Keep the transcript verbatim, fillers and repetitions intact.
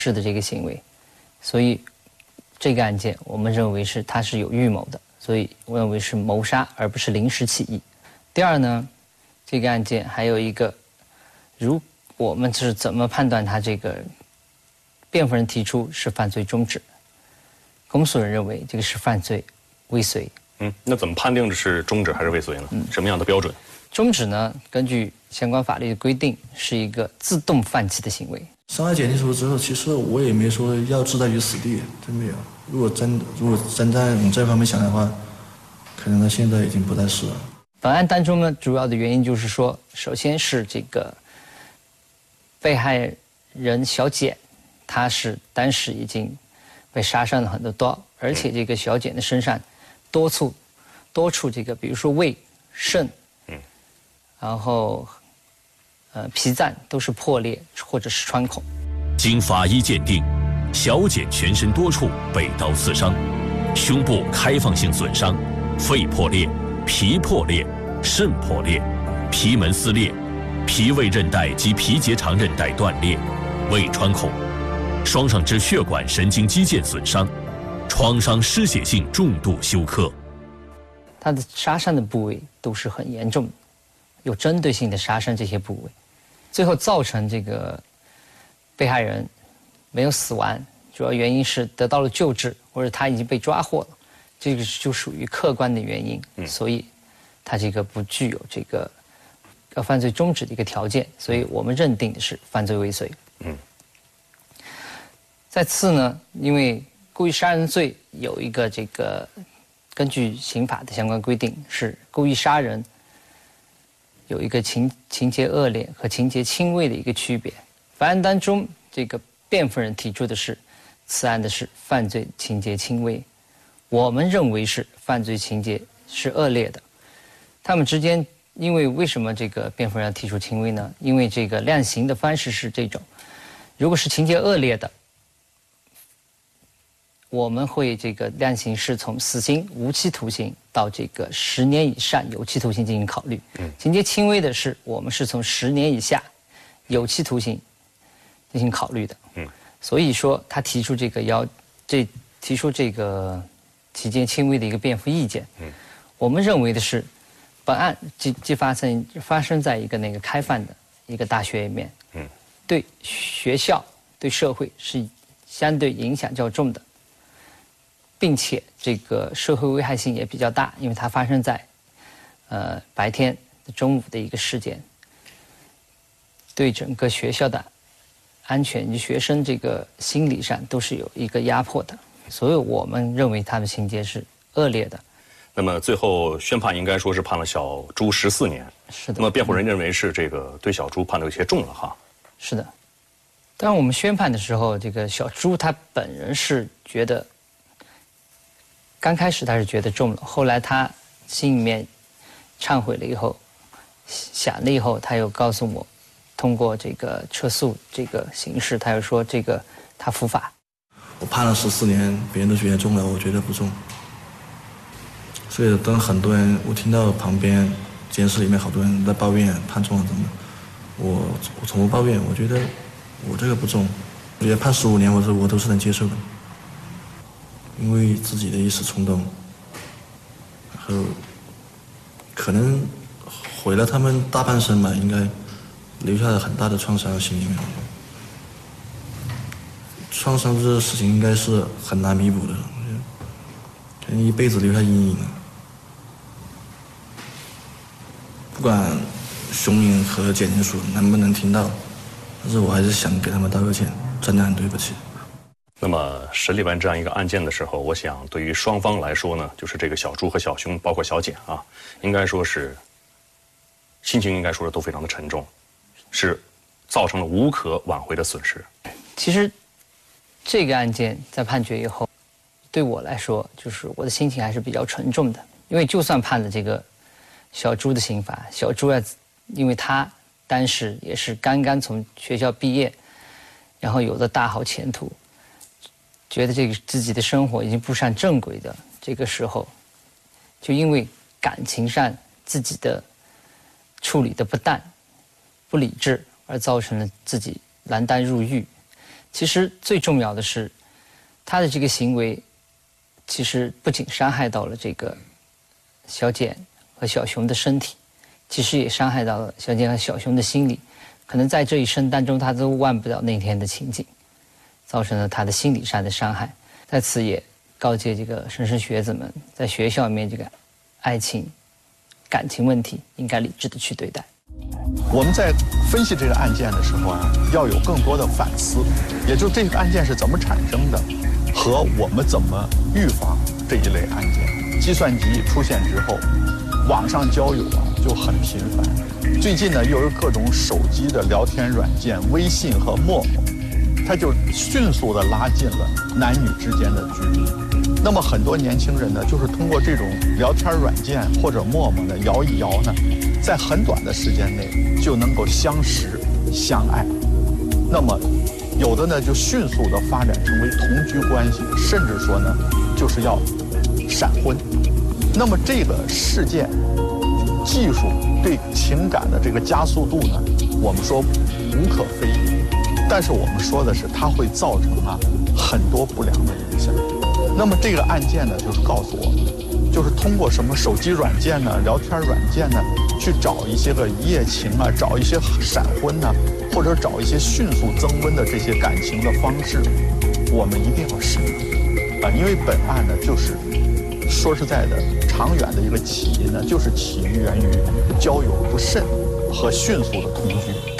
是的这个行为，所以这个案件我们认为是他是有预谋的，所以我认为是谋杀而不是临时起意。第二呢，这个案件还有一个，如我们是怎么判断他这个辩护人提出是犯罪中止，公诉人认为这个是犯罪未遂。 嗯，那怎么判定这是中止还是未遂呢？嗯，什么样的标准？ 中止呢，根据相关法律的规定，是一个自动放弃的行为。 伤害鉴定书之后，其实我也没说要置他于死地，真没有。如果真如果真在往这方面想的话，可能他现在已经不在世了。 本案当中呢，主要的原因就是说，首先是这个被害人小简，她是当时已经被杀伤了很多刀，而且这个小简的身上多处多处这个，比如说胃、肾，嗯，然后呃脾脏都是破裂或者是穿孔。 经法医鉴定，小简全身多处被刀刺伤，胸部开放性损伤，肺破裂、脾破裂、肾破裂、皮门撕裂、脾胃韧带及皮结肠韧带断裂、胃穿孔，双上肢血管神经肌腱损伤，创伤失血性重度休克。 他的杀伤的部位都是很严重的，有针对性的杀伤这些部位，最后造成这个被害人没有死亡，主要原因是得到了救治，或者他已经被抓获了，这个就属于客观的原因，嗯、所以他这个不具有这个要犯罪中止的一个条件，所以我们认定的是犯罪未遂。嗯。再次呢，因为故意杀人罪有一个这个。根据刑法的相关规定，是故意杀人有一个情情节恶劣和情节轻微的一个区别。本案当中，这个辩护人提出的是此案的是犯罪情节轻微，我们认为是犯罪情节是恶劣的。他们之间，因为为什么这个辩护人要提出轻微呢？因为这个量刑的方式是这种，如果是情节恶劣的，我们会这个量刑是从死刑、无期徒刑到这个十年以上有期徒刑进行考虑。嗯，情节轻微的是我们是从十年以下有期徒刑进行考虑的。嗯，所以说他提出这个要这提出这个情节轻微的一个辩护意见。嗯，我们认为的是，本案即即发生发生在一个那个开放的一个大学里面。嗯，对学校对社会是相对影响较重的。并且这个社会危害性也比较大，因为它发生在，呃白天中午的一个事件，对整个学校的安全以及学生这个心理上都是有一个压迫的，所以我们认为他的情节是恶劣的。 那么最后宣判应该说是判了小朱十四年。 是的。 那么辩护人认为是这个对小朱判的有些重了哈。 是的。当我们宣判的时候，这个小朱他本人是觉得。刚开始他是觉得重了，后来他心里面忏悔了以后，想了以后，他又告诉我，通过这个撤诉这个形式，他又说这个他伏法。 我判了十四年，别人都觉得重了，我觉得不重。所以当很多人，我听到旁边监室里面好多人在抱怨判重了怎么，我我从不抱怨，我觉得我这个不重，我觉得判十五年，我说我都是能接受的。因为自己的一时冲动，然后可能毁了他们大半生吧，应该留下了很大的创伤心里面。创伤这个事情应该是很难弥补的，可能一辈子留下阴影了。不管熊明和检警署能不能听到，但是我还是想给他们道个歉，真的很对不起。 那么审理完这样一个案件的时候，我想对于双方来说呢，就是这个小朱和小熊，包括小简啊，应该说是心情应该说是都非常的沉重，是造成了无可挽回的损失。 其实这个案件在判决以后，对我来说，就是我的心情还是比较沉重的，因为就算判了这个小朱的刑罚，小朱要因为他当时也是刚刚从学校毕业，然后有了大好前途。觉得这个自己的生活已经步上正轨的这个时候，就因为感情上自己的处理的不当、不理智，而造成了自己锒铛入狱。 其实最重要的是，他的这个行为，其实不仅伤害到了这个小简和小熊的身体，其实也伤害到了小简和小熊的心理。可能在这一生当中，他都忘不了那天的情景，造成了他的心理上的伤害。在此也告诫这个莘莘学子们，在学校里面这个爱情、感情问题应该理智的去对待。 我们在分析这个案件的时候啊，要有更多的反思，也就是这个案件是怎么产生的，和我们怎么预防这一类案件。计算机出现之后，网上交友啊就很频繁。最近呢，又有各种手机的聊天软件，微信和陌陌，它就迅速地拉近了男女之间的距离。那么很多年轻人呢，就是通过这种聊天软件或者陌陌呢摇一摇呢，在很短的时间内就能够相识相爱。那么有的呢就迅速地发展成为同居关系，甚至说呢就是要闪婚。那么这个事件技术对情感的这个加速度呢，我们说无可非议，但是我们说的是它会造成啊很多不良的影响。那么这个案件呢，就是告诉我们，就是通过什么手机软件呢、聊天软件呢，去找一些个一夜情啊，找一些闪婚呢，或者找一些迅速增温的这些感情的方式，我们一定要慎重啊，因为本案呢，就是说实在的，长远的一个起因呢，就是起源于交友不慎和迅速的同居。